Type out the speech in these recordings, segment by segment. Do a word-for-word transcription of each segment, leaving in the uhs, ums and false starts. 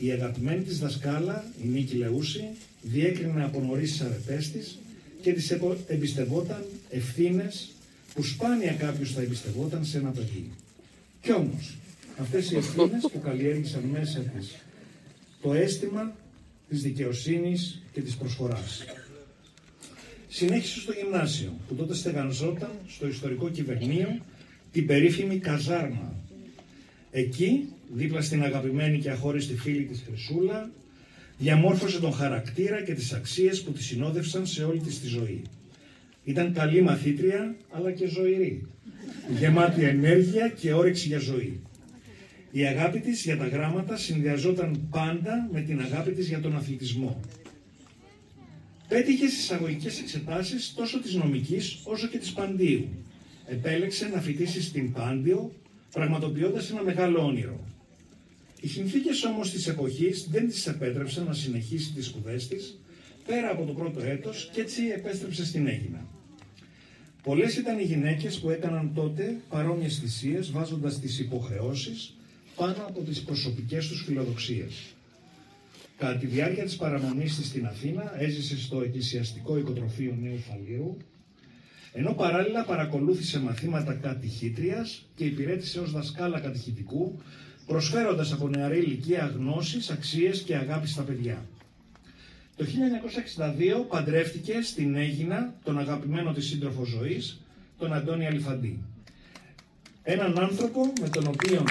Η αγαπημένη της δασκάλα, η Νίκη Λεούση, διέκρινε από νωρίς τις αρετές της και της εμπιστευόταν ευθύνες που σπάνια κάποιος θα εμπιστευόταν σε ένα παιδί. Κι όμως, αυτές οι ευθύνες που καλλιέργησαν μέσα της το αίσθημα της δικαιοσύνης και της προσφοράς. Συνέχισε στο γυμνάσιο, που τότε στεγανζόταν στο ιστορικό Κυβερνείο, την περίφημη καζάρμα. Εκεί, δίπλα στην αγαπημένη και αχώριστη φίλη της Χρυσούλα, διαμόρφωσε τον χαρακτήρα και τις αξίες που τη συνόδευσαν σε όλη της τη ζωή. Ήταν καλή μαθήτρια, αλλά και ζωηρή, γεμάτη ενέργεια και όρεξη για ζωή. Η αγάπη της για τα γράμματα συνδυαζόταν πάντα με την αγάπη της για τον αθλητισμό. Πέτυχε στις εισαγωγικές εξετάσεις τόσο της νομικής όσο και της Παντίου. Επέλεξε να φοιτήσει στην Πάντιο, πραγματοποιώντας ένα μεγάλο όνειρο. Οι συνθήκες όμως της εποχής δεν της επέτρεψαν να συνεχίσει τις σπουδές της πέρα από το πρώτο έτος και έτσι επέστρεψε στην Αίγινα. Πολλές ήταν οι γυναίκες που έκαναν τότε παρόμοιες θυσίες, βάζοντας τις υποχρεώσεις πάνω από τις προσωπικές τους φιλοδοξίες. Κατά τη διάρκεια της παραμονής της στην Αθήνα έζησε στο εκκλησιαστικό οικοτροφείο Νέου Φαλήρου, ενώ παράλληλα παρακολούθησε μαθήματα κατηχήτριας και υπηρέτησε ως δασκάλα κατηχητικού, προσφέροντας από νεαρή ηλικία γνώσεις, αξίες και αγάπη στα παιδιά. Το χίλια εννιακόσια εξήντα δύο παντρεύτηκε στην Αίγινα τον αγαπημένο της σύντροφο ζωής, τον Αντώνη Αλιφαντή. Έναν άνθρωπο με τον οποίο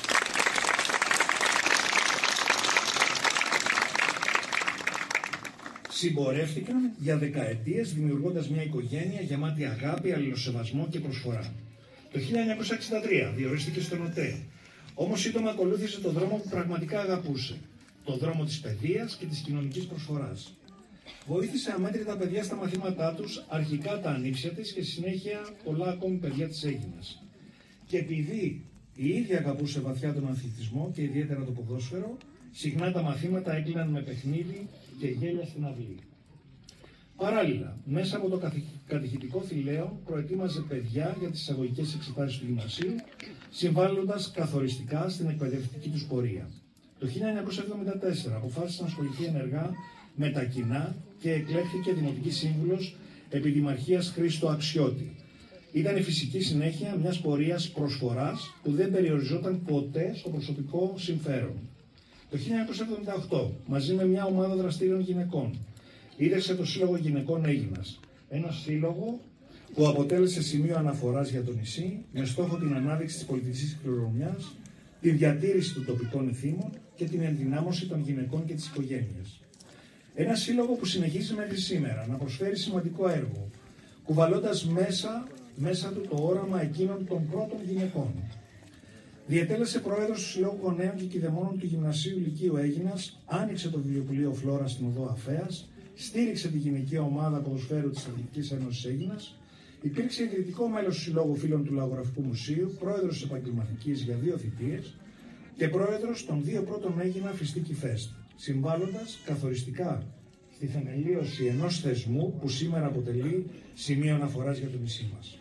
συμπορεύτηκαν για δεκαετίες, δημιουργώντας μια οικογένεια γεμάτη αγάπη, αλληλοσεβασμό και προσφορά. Το χίλια εννιακόσια εξήντα τρία διορίστηκε στον ΟΤΕ, όμως σύντομα ακολούθησε τον δρόμο που πραγματικά αγαπούσε, τον δρόμο της παιδείας και της κοινωνικής προσφοράς. Βοήθησε αμέτρητα παιδιά στα μαθήματά τους, αρχικά τα ανήψια της και στη συνέχεια πολλά ακόμη παιδιά της Αίγινας. Και επειδή η ίδια αγαπούσε βαθιά τον αθλητισμό και ιδιαίτερα το ποδόσφαιρο, συχνά τα μαθήματα έκλειναν με παιχνίδι και γέλια στην αυλή. Παράλληλα, μέσα από το κατηχητικό θηλαίο προετοίμαζε παιδιά για τις εισαγωγικές εξετάσεις του γυμνασίου, συμβάλλοντας καθοριστικά στην εκπαιδευτική τους πορεία. Το χίλια εννιακόσια εβδομήντα τέσσερα αποφάσισε να ασχοληθεί ενεργά με τα κοινά και εκλέχθηκε δημοτική σύμβουλος επί Δημαρχίας Χρήστο Αξιώτη. Ήταν η φυσική συνέχεια μιας πορείας προσφοράς που δεν περιοριζόταν ποτέ στο προσωπικό συμφέρον. Το χίλια εννιακόσια εβδομήντα οκτώ, μαζί με μια ομάδα δραστήριων γυναικών, ίδρυσε το Σύλλογο Γυναικών Αίγινας, ένα σύλλογο που αποτέλεσε σημείο αναφοράς για το νησί, με στόχο την ανάδειξη της πολιτιστικής κληρονομιάς, τη διατήρηση των τοπικών ηθήμων και την ενδυνάμωση των γυναικών και της οικογένειας. Ένα σύλλογο που συνεχίζει μέχρι σήμερα να προσφέρει σημαντικό έργο, κουβαλώντας μέσα, μέσα του το όραμα εκείνων των πρώτων γυναικών. Διετέλεσε πρόεδρος του Συλλόγου Γονέων και Κηδεμόνων του Γυμνασίου Λυκείου Αίγινας, άνοιξε το βιβλιοπωλείο Φλόρα στην οδό Αφέας, στήριξε τη γυναικεία ομάδα ποδοσφαίρου της Αθλητικής Ένωσης Αίγινας, υπήρξε ιδρυτικό μέλος του Συλλόγου Φίλων του Λαογραφικού Μουσείου, πρόεδρος της Επαγγελματικής για δύο θητείες και πρόεδρος των δύο πρώτων Αίγινα Φιστίκι Φεστ, συμβάλλοντας καθοριστικά στη θεμελίωση ενός θεσμού που σήμερα αποτελεί σημείο αναφοράς για το νησί μας.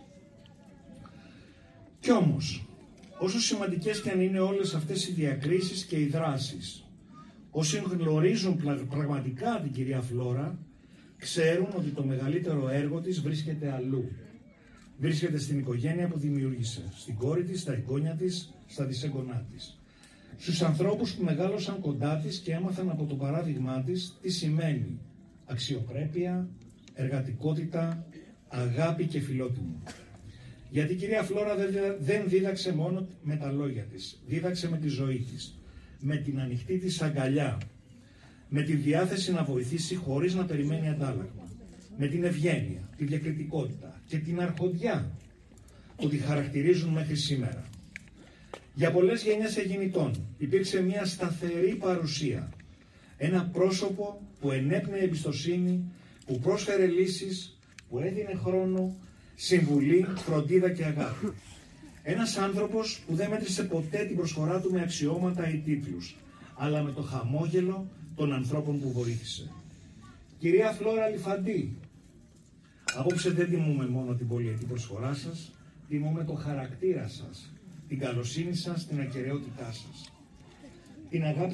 Κι όμως, όσο σημαντικές και αν είναι όλες αυτές οι διακρίσεις και οι δράσεις, όσοι γνωρίζουν πραγματικά την κυρία Φλόρα, ξέρουν ότι το μεγαλύτερο έργο της βρίσκεται αλλού. Βρίσκεται στην οικογένεια που δημιούργησε, στην κόρη της, στα εγγόνια της, στα δισέγγονά της. Στους ανθρώπους που μεγάλωσαν κοντά της και έμαθαν από το παράδειγμά της τι σημαίνει αξιοπρέπεια, εργατικότητα, αγάπη και φιλότιμο. Γιατί η κυρία Φλόρα δεν δίδαξε μόνο με τα λόγια της, δίδαξε με τη ζωή της, με την ανοιχτή της αγκαλιά, με τη διάθεση να βοηθήσει χωρίς να περιμένει αντάλλαγμα, με την ευγένεια, τη διακριτικότητα και την αρχοντιά που τη χαρακτηρίζουν μέχρι σήμερα. Για πολλές γενιές Αιγινητών υπήρξε μια σταθερή παρουσία, ένα πρόσωπο που ενέπνεε εμπιστοσύνη, που πρόσφερε λύσεις, που έδινε χρόνο, συμβουλή, φροντίδα και αγάπη. Ένας άνθρωπος που δεν μέτρησε ποτέ την προσφορά του με αξιώματα ή τίτλους, αλλά με το χαμόγελο των ανθρώπων που βοήθησε. Κυρία Φλόρα Αλιφαντή, απόψε δεν τιμούμε μόνο την πολυετή προσφορά σας, τιμούμε το χαρακτήρα σας, την καλοσύνη σας, την ακεραιότητά σας, την αγάπη